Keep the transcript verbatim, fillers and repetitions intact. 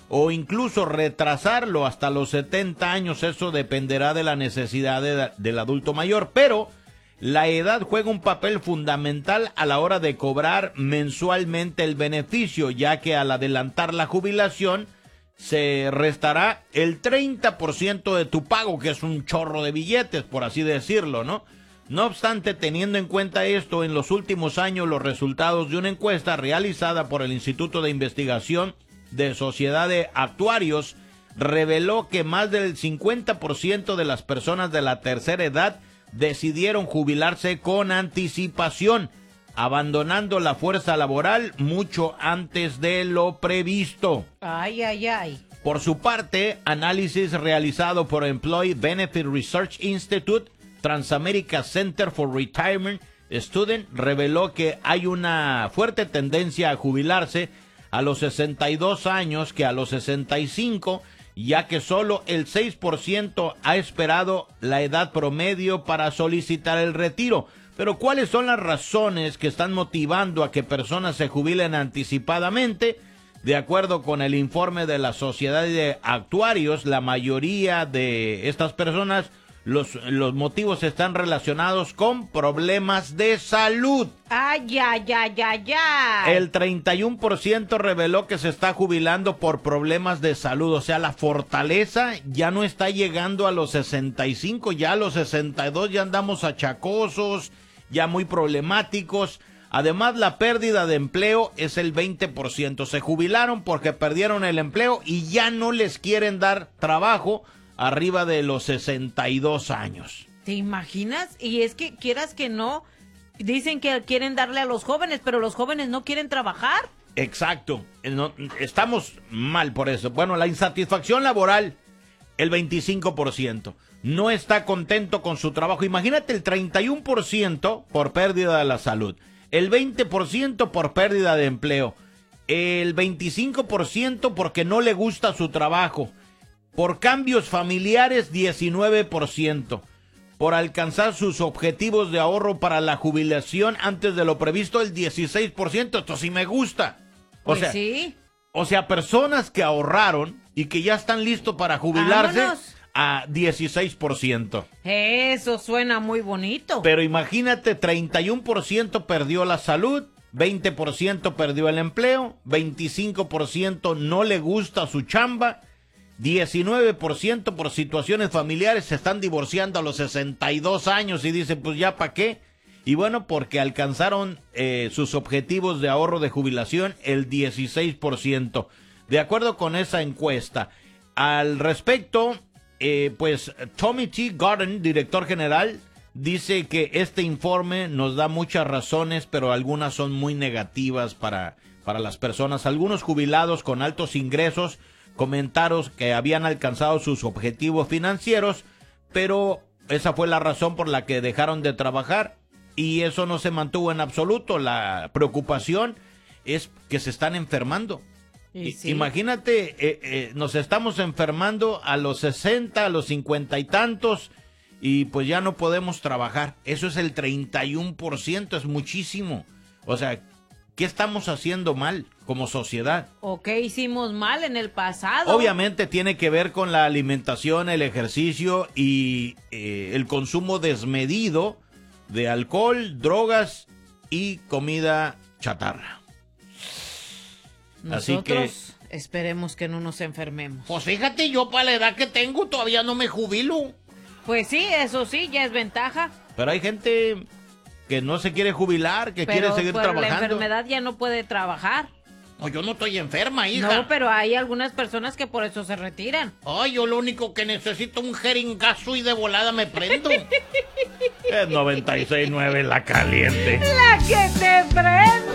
o incluso retrasarlo hasta los setenta años. Eso dependerá de la necesidad de, del adulto mayor, pero la edad juega un papel fundamental a la hora de cobrar mensualmente el beneficio, ya que al adelantar la jubilación se restará el treinta por ciento de tu pago, que es un chorro de billetes, por así decirlo, ¿no? No obstante, teniendo en cuenta esto, en los últimos años los resultados de una encuesta realizada por el Instituto de Investigación de Sociedad de Actuarios reveló que más del cincuenta por ciento de las personas de la tercera edad decidieron jubilarse con anticipación, abandonando la fuerza laboral mucho antes de lo previsto. Ay, ay, ay. Por su parte, análisis realizado por Employee Benefit Research Institute, Transamerica Center for Retirement Student, reveló que hay una fuerte tendencia a jubilarse a los sesenta y dos años que a los sesenta y cinco, ya que solo el seis por ciento ha esperado la edad promedio para solicitar el retiro. Pero ¿cuáles son las razones que están motivando a que personas se jubilen anticipadamente? De acuerdo con el informe de la Sociedad de Actuarios, la mayoría de estas personas, los, los motivos están relacionados con problemas de salud. Ay, ay, ay, ay, ay. El treinta y uno por ciento reveló que se está jubilando por problemas de salud. O sea, la fortaleza ya no está llegando a los sesenta y cinco, ya a los sesenta y dos ya andamos achacosos, ya muy problemáticos. Además, la pérdida de empleo es el veinte por ciento. Se jubilaron porque perdieron el empleo y ya no les quieren dar trabajo arriba de los sesenta y dos años. ¿Te imaginas? Y es que quieras que no, dicen que quieren darle a los jóvenes, pero los jóvenes no quieren trabajar. Exacto. No, estamos mal por eso. Bueno, la insatisfacción laboral, el veinticinco por ciento. No está contento con su trabajo. Imagínate, el treinta y uno por ciento por pérdida de la salud, el veinte por ciento por pérdida de empleo, el veinticinco por ciento porque no le gusta su trabajo, por cambios familiares diecinueve por ciento, por alcanzar sus objetivos de ahorro para la jubilación antes de lo previsto el dieciséis por ciento. Esto sí me gusta. O Pues sea, sí. o sea, personas que ahorraron y que ya están listos para jubilarse. Vámonos. A dieciséis por ciento. Eso suena muy bonito. Pero imagínate, treinta y uno por ciento perdió la salud, veinte por ciento perdió el empleo, veinticinco por ciento no le gusta su chamba, diecinueve por ciento por situaciones familiares se están divorciando a los sesenta y dos años y dicen, pues ya para qué. Y bueno, porque alcanzaron eh, sus objetivos de ahorro de jubilación el dieciséis por ciento. De acuerdo con esa encuesta. Al respecto, eh, pues Tommy T. Garden, director general, dice que este informe nos da muchas razones, pero algunas son muy negativas para, para las personas. Algunos jubilados con altos ingresos comentaron que habían alcanzado sus objetivos financieros, pero esa fue la razón por la que dejaron de trabajar y eso no se mantuvo en absoluto. La preocupación es que se están enfermando. Y sí. Imagínate, eh, eh, nos estamos enfermando a los sesenta, a los cincuenta y tantos, y pues ya no podemos trabajar. Eso es el treinta y uno por ciento, es muchísimo. O sea, ¿qué estamos haciendo mal como sociedad? ¿O qué hicimos mal en el pasado? Obviamente tiene que ver con la alimentación, el ejercicio y eh, el consumo desmedido de alcohol, drogas y comida chatarra. Nosotros Así que esperemos que no nos enfermemos. Pues fíjate, yo para la edad que tengo todavía no me jubilo. Pues sí, eso sí, ya es ventaja. Pero hay gente que no se quiere jubilar, que Pero quiere seguir por trabajando. la enfermedad ya no puede trabajar. No, yo no estoy enferma, hija. No, pero hay algunas personas que por eso se retiran. Ay, yo lo único que necesito es un jeringazo y de volada me prendo. Es noventa y seis punto nueve La Caliente. ¡La que te prende!